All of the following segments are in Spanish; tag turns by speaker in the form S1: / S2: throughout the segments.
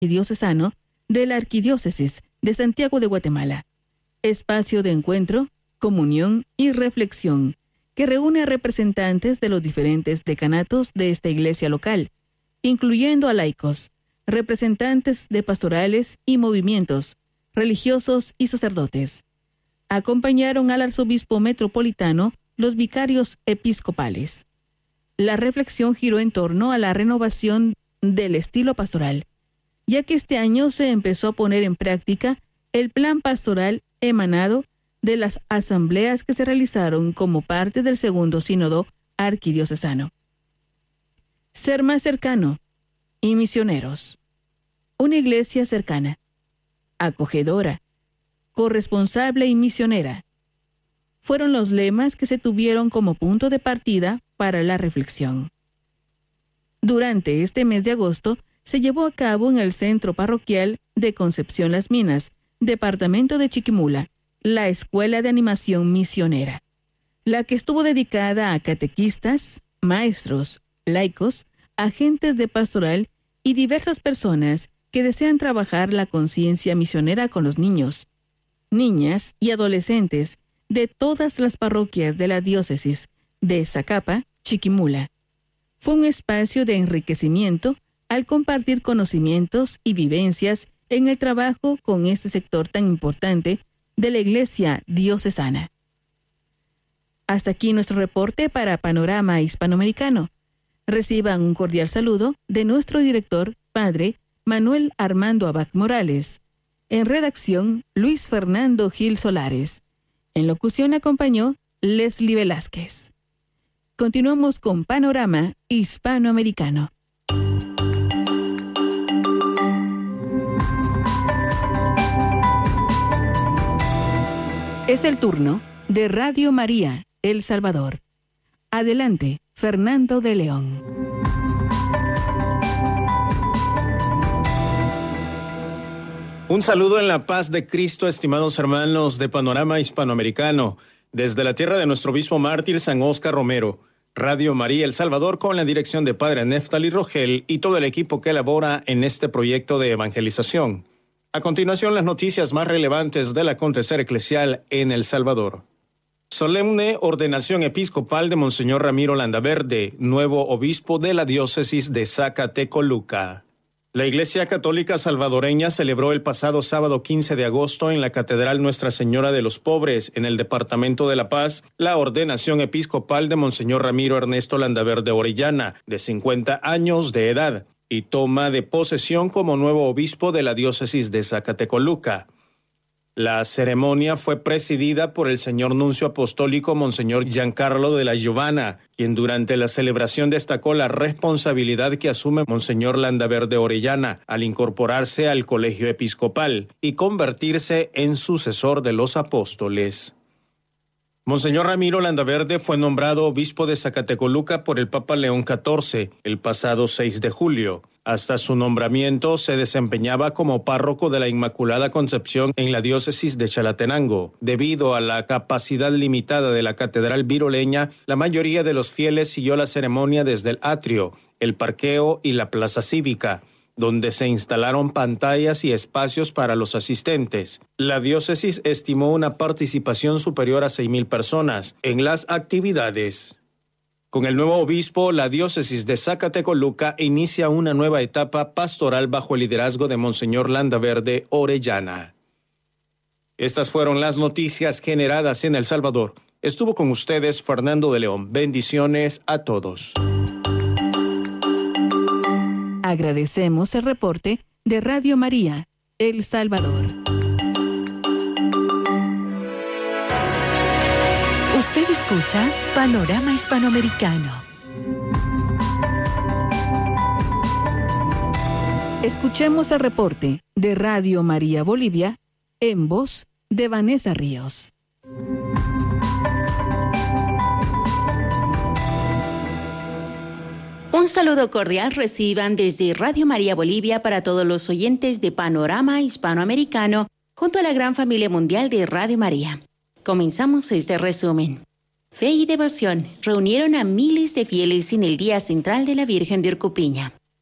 S1: arquidiocesano de la Arquidiócesis de Santiago de Guatemala. Espacio de encuentro, comunión y reflexión que reúne a representantes de los diferentes decanatos de esta iglesia local, incluyendo a laicos, representantes de pastorales y movimientos, religiosos y sacerdotes. Acompañaron al arzobispo metropolitano los vicarios episcopales. La reflexión giró en torno a la renovación del estilo pastoral, ya que este año se empezó a poner en práctica el plan pastoral emanado de las asambleas que se realizaron como parte del segundo sínodo arquidiocesano. Ser más cercano y misioneros. Una iglesia cercana, acogedora, corresponsable y misionera fueron los lemas que se tuvieron como punto de partida para la reflexión. Durante este mes de agosto se llevó a cabo en el Centro Parroquial de Concepción Las Minas, departamento de Chiquimula, la Escuela de Animación Misionera, la que estuvo dedicada a catequistas, maestros, laicos, agentes de pastoral y diversas personas que desean trabajar la conciencia misionera con los niños, niñas y adolescentes de todas las parroquias de la diócesis de Zacapa, Chiquimula. Fue un espacio de enriquecimiento al compartir conocimientos y vivencias en el trabajo con este sector tan importante de la Iglesia diocesana. Hasta aquí nuestro reporte para Panorama Hispanoamericano. Reciban un cordial saludo de nuestro director, Padre Manuel Armando Abad Morales. En redacción, Luis Fernando Gil Solares. En locución acompañó Leslie Velázquez. Continuamos con Panorama Hispanoamericano. Es el turno de Radio María, El Salvador. Adelante, Fernando de León.
S2: Un saludo en la paz de Cristo, estimados hermanos de Panorama Hispanoamericano, desde la tierra de nuestro obispo mártir San Óscar Romero, Radio María El Salvador, con la dirección de Padre Néftali Rogel y todo el equipo que elabora en este proyecto de evangelización. A continuación, las noticias más relevantes del acontecer eclesial en El Salvador. Solemne ordenación episcopal de Monseñor Ramiro Landaverde, nuevo obispo de la diócesis de Zacatecoluca. La Iglesia Católica Salvadoreña celebró el pasado sábado 15 de agosto en la Catedral Nuestra Señora de los Pobres, en el Departamento de La Paz, la ordenación episcopal de Monseñor Ramiro Ernesto Landaverde Orellana, de 50 años de edad, y toma de posesión como nuevo obispo de la diócesis de Zacatecoluca. La ceremonia fue presidida por el señor nuncio apostólico Monseñor Giancarlo de la Giovanna, quien durante la celebración destacó la responsabilidad que asume Monseñor Landaverde Orellana al incorporarse al colegio episcopal y convertirse en sucesor de los apóstoles. Monseñor Ramiro Landaverde fue nombrado obispo de Zacatecoluca por el Papa León XIV el pasado 6 de julio. Hasta su nombramiento se desempeñaba como párroco de la Inmaculada Concepción en la diócesis de Chalatenango. Debido a la capacidad limitada de la catedral viroleña, la mayoría de los fieles siguió la ceremonia desde el atrio, el parqueo y la plaza cívica, donde se instalaron pantallas y espacios para los asistentes. La diócesis estimó una participación superior a 6,000 personas en las actividades. Con el nuevo obispo, la diócesis de Zacatecoluca inicia una nueva etapa pastoral bajo el liderazgo de Monseñor Landaverde Orellana. Estas fueron las noticias generadas en El Salvador. Estuvo con ustedes Fernando de León. Bendiciones a todos.
S1: Agradecemos el reporte de Radio María, El Salvador.
S3: Usted escucha Panorama Hispanoamericano.
S1: Escuchemos el reporte de Radio María Bolivia en voz de Vanessa Ríos.
S4: Un saludo cordial reciban desde Radio María Bolivia para todos los oyentes de Panorama Hispanoamericano junto a la gran familia mundial de Radio María. Comenzamos este resumen. Fe y devoción reunieron a miles de fieles en el Día Central de la Virgen de Urcupiña.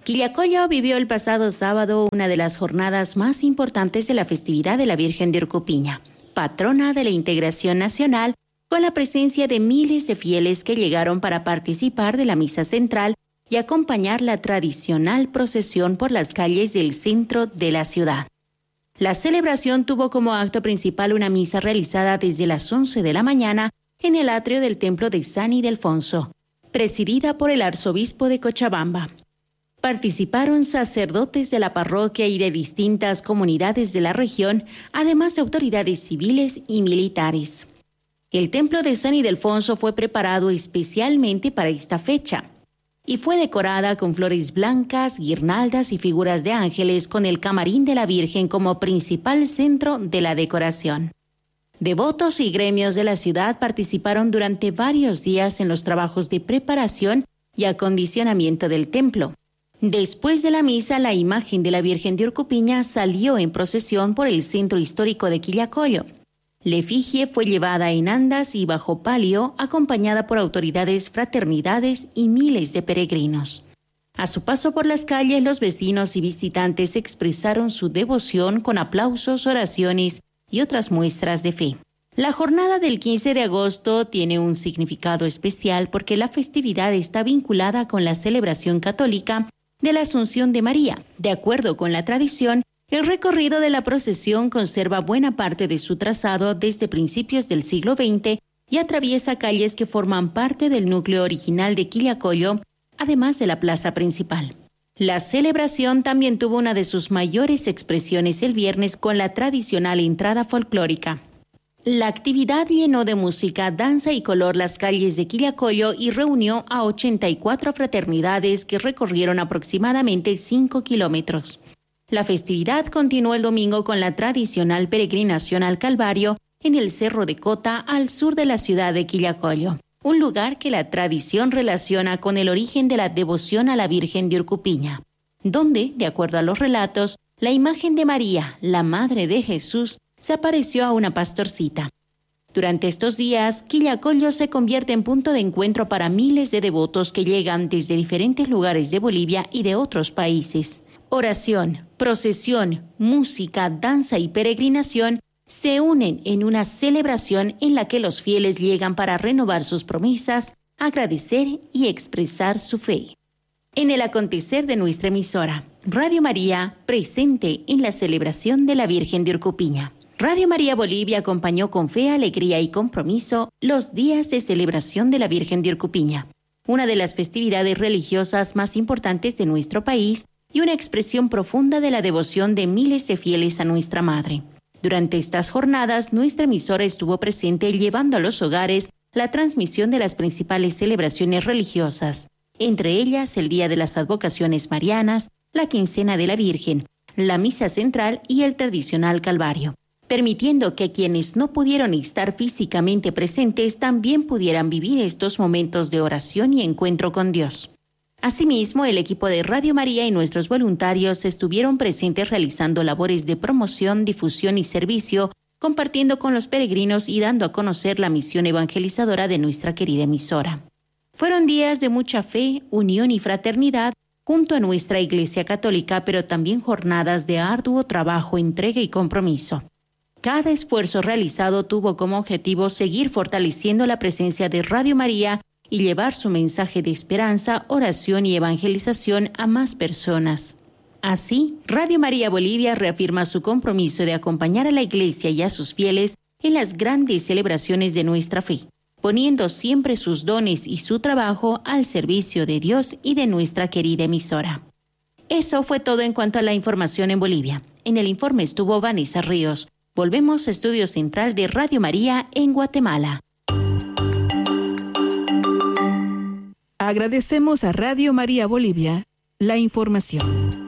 S4: Quillacollo vivió el pasado sábado una de las jornadas más importantes de la festividad de la Virgen de Urcupiña, patrona de la integración nacional, con la presencia de miles de fieles que llegaron para participar de la misa central y acompañar la tradicional procesión por las calles del centro de la ciudad. La celebración tuvo como acto principal una misa realizada desde las 11 de la mañana en el atrio del templo de San Ildefonso, presidida por el arzobispo de Cochabamba. Participaron sacerdotes de la parroquia y de distintas comunidades de la región, además de autoridades civiles y militares. El templo de San Ildefonso fue preparado especialmente para esta fecha y fue decorada con flores blancas, guirnaldas y figuras de ángeles, con el camarín de la Virgen como principal centro de la decoración. Devotos y gremios de la ciudad participaron durante varios días en los trabajos de preparación y acondicionamiento del templo. Después de la misa, la imagen de la Virgen de Urcupiña salió en procesión por el centro histórico de Quillacollo. La efigie fue llevada en andas y bajo palio, acompañada por autoridades, fraternidades y miles de peregrinos. A su paso por las calles, los vecinos y visitantes expresaron su devoción con aplausos, oraciones y otras muestras de fe. La jornada del 15 de agosto tiene un significado especial porque la festividad está vinculada con la celebración católica de la Asunción de María. De acuerdo con la tradición, el recorrido de la procesión conserva buena parte de su trazado desde principios del siglo XX y atraviesa calles que forman parte del núcleo original de Quillacollo, además de la plaza principal. La celebración también tuvo una de sus mayores expresiones el viernes con la tradicional entrada folclórica. La actividad llenó de música, danza y color las calles de Quillacollo y reunió a 84 fraternidades que recorrieron aproximadamente 5 kilómetros. La festividad continuó el domingo con la tradicional peregrinación al Calvario en el Cerro de Cota, al sur de la ciudad de Quillacollo, un lugar que la tradición relaciona con el origen de la devoción a la Virgen de Urcupiña, donde, de acuerdo a los relatos, la imagen de María, la Madre de Jesús, se apareció a una pastorcita. Durante estos días, Quillacollo se convierte en punto de encuentro para miles de devotos que llegan desde diferentes lugares de Bolivia y de otros países. Oración, procesión, música, danza y peregrinación se unen en una celebración en la que los fieles llegan para renovar sus promesas, agradecer y expresar su fe. En el acontecer de nuestra emisora, Radio María, presente en la celebración de la Virgen de Urcupiña. Radio María Bolivia acompañó con fe, alegría y compromiso los días de celebración de la Virgen de Urcupiña, una de las festividades religiosas más importantes de nuestro país y una expresión profunda de la devoción de miles de fieles a nuestra Madre. Durante estas jornadas, nuestra emisora estuvo presente llevando a los hogares la transmisión de las principales celebraciones religiosas, entre ellas el Día de las Advocaciones Marianas, la Quincena de la Virgen, la Misa Central y el tradicional Calvario, permitiendo que quienes no pudieron estar físicamente presentes también pudieran vivir estos momentos de oración y encuentro con Dios. Asimismo, el equipo de Radio María y nuestros voluntarios estuvieron presentes realizando labores de promoción, difusión y servicio, compartiendo con los peregrinos y dando a conocer la misión evangelizadora de nuestra querida emisora. Fueron días de mucha fe, unión y fraternidad junto a nuestra Iglesia Católica, pero también jornadas de arduo trabajo, entrega y compromiso. Cada esfuerzo realizado tuvo como objetivo seguir fortaleciendo la presencia de Radio María y llevar su mensaje de esperanza, oración y evangelización a más personas. Así, Radio María Bolivia reafirma su compromiso de acompañar a la Iglesia y a sus fieles en las grandes celebraciones de nuestra fe, poniendo siempre sus dones y su trabajo al servicio de Dios y de nuestra querida emisora. Eso fue todo en cuanto a la información en Bolivia. En el informe estuvo Vanessa Ríos. Volvemos a Estudio Central de Radio María en Guatemala.
S1: Agradecemos a Radio María Bolivia la información.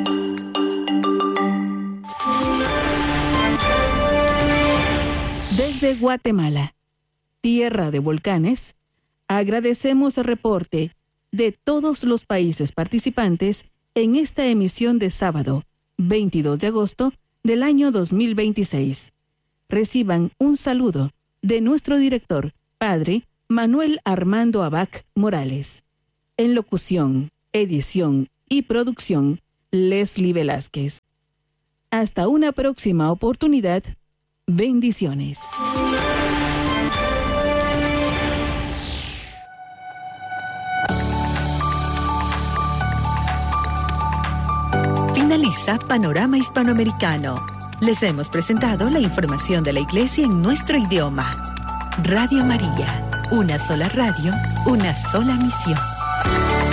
S1: Desde Guatemala, tierra de volcanes, agradecemos el reporte de todos los países participantes en esta emisión de sábado, 22 de agosto del año 2026. Reciban un saludo de nuestro director, Padre Manuel Armando Abac Morales. En locución, edición y producción, Leslie Velázquez. Hasta una próxima oportunidad. Bendiciones.
S3: Finaliza Panorama Hispanoamericano. Les hemos presentado la información de la Iglesia en nuestro idioma. Radio María, una sola radio, una sola misión.